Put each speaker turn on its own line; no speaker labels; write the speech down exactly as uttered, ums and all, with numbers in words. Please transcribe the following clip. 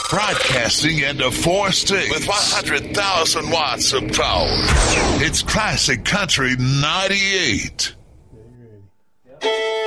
Broadcasting into four states with one hundred thousand watts of power. It's Classic Country ninety-eight.